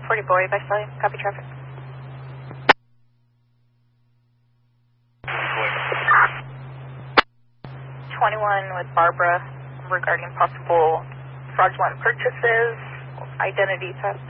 40 Boy by Stallion. Copy traffic. 21 with Barbara regarding possible fraudulent purchases, identity theft.